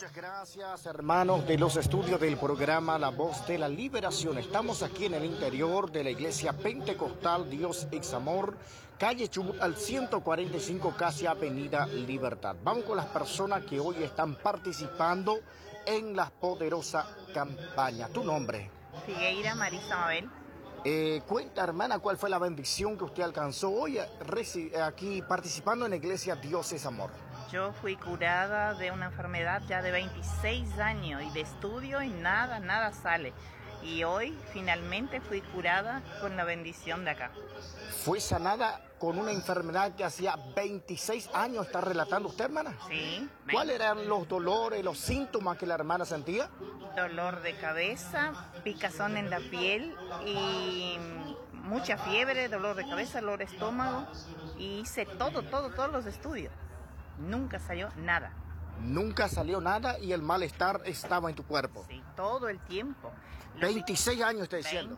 Muchas gracias, hermanos de los estudios del programa La Voz de la Liberación. Estamos aquí en el interior de la iglesia pentecostal Dios es Amor, calle Chubut al 145, casi Avenida Libertad. Vamos con las personas que hoy están participando en la poderosa campaña. ¿Tu nombre? Figueira Marisa Mabel. Cuenta, hermana, ¿cuál fue la bendición que usted alcanzó hoy aquí participando en la iglesia Dios es Amor? Yo fui curada de una enfermedad ya de 26 años y de estudio y nada sale. Y hoy finalmente fui curada con la bendición de acá. ¿Fue sanada con una enfermedad que hacía 26 años está relatando usted, hermana? Sí. ¿Cuáles eran los dolores, los síntomas que la hermana sentía? Dolor de cabeza, picazón en la piel y mucha fiebre, dolor de cabeza, dolor de estómago. Y hice todos los estudios. Nunca salió nada. Nunca salió nada y el malestar estaba en tu cuerpo. Sí, todo el tiempo. 26 años está diciendo.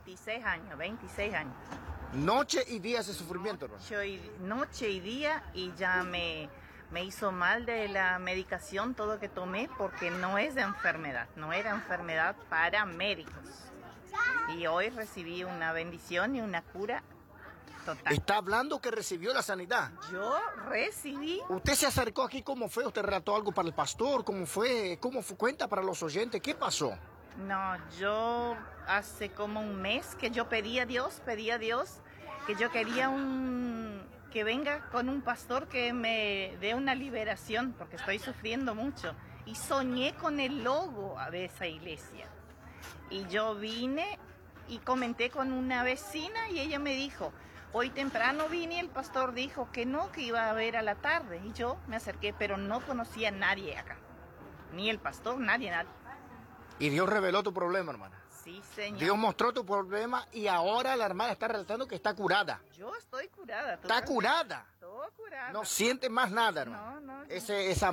26 años. Noche y día ese sufrimiento, hermano. Noche y día, y ya me hizo mal de la medicación, todo que tomé, porque no es de enfermedad, no era enfermedad para médicos. Y hoy recibí una bendición y una cura total. Está hablando que recibió la sanidad. Yo recibí. ¿Usted se acercó aquí? ¿Cómo fue? ¿Usted relató algo para el pastor? ¿Cómo fue? Cuenta para los oyentes. ¿Qué pasó? No, yo hace como un mes que yo pedí a Dios que yo quería que venga con un pastor que me dé una liberación, porque estoy sufriendo mucho. Y soñé con el logo de esa iglesia. Y yo vine y comenté con una vecina y ella me dijo, hoy temprano vine y el pastor dijo que no, que iba a haber a la tarde. Y yo me acerqué, pero no conocía a nadie acá. Ni el pastor, nadie. Y Dios reveló tu problema, hermana. Sí, señor. Dios mostró tu problema y ahora la hermana está relatando que está curada. Yo estoy curada. ¿Está curada? Todo curada. No siente más nada, hermano. No. Ese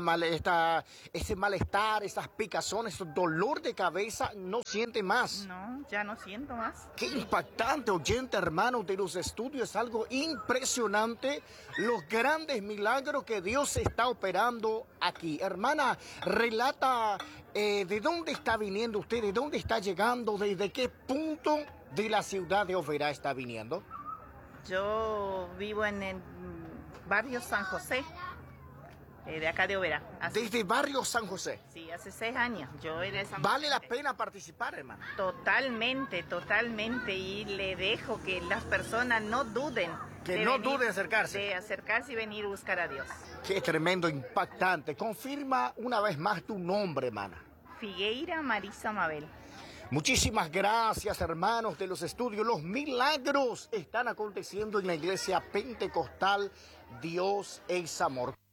malestar, esas picazones, ese dolor de cabeza, no siente más. No, ya no siento más. Qué impactante, oyente, hermano, de los estudios. Es algo impresionante los grandes milagros que Dios está operando aquí. Hermana, relata de dónde está viniendo usted, de dónde está llegando, desde qué punto de la ciudad de Oberá está viniendo. Yo vivo en el barrio San José, de acá de Oberá. Desde barrio San José. Sí, hace 6 años. Yo era esa. ¿Vale la pena participar, hermano? Totalmente. Y le dejo que las personas no duden. Que no duden acercarse. De acercarse y venir a buscar a Dios. Qué tremendo, impactante. Confirma una vez más tu nombre, hermana. Figueira Marisa Mabel. Muchísimas gracias, hermanos de los estudios. Los milagros están aconteciendo en la iglesia pentecostal Dios es Amor.